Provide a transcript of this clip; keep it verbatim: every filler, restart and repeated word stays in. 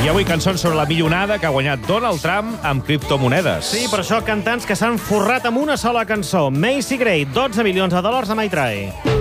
I avui cançons sobre la millonada que ha guanyat Donald Trump amb criptomonedes. Sí, per això cantants que s'han forrat amb una sola cançó. Macy Gray, dotze milions de dòlars a My Try.